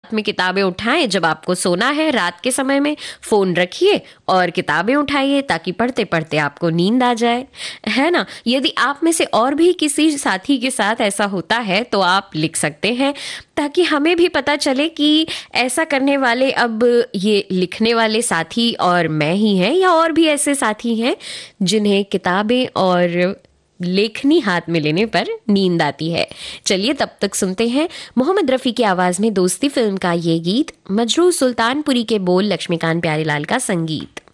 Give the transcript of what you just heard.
हाथ में किताबें उठाएं जब आपको सोना है, रात के समय में फोन रखिए और किताबें उठाइए ताकि पढ़ते पढ़ते आपको नींद आ जाए, है ना। यदि आप में से और भी किसी साथी के साथ ऐसा होता है तो आप लिख सकते हैं, ताकि हमें भी पता चले कि ऐसा करने वाले अब ये लिखने वाले साथी और मैं ही हैं, या और भी ऐसे साथी हैं जिन्हें किताबें और लेखनी हाथ में लेने पर नींद आती है। चलिए तब तक सुनते हैं मोहम्मद रफ़ी की आवाज में दोस्ती फिल्म का ये गीत, मजरूह सुल्तानपुरी के बोल, लक्ष्मीकांत प्यारेलाल का संगीत।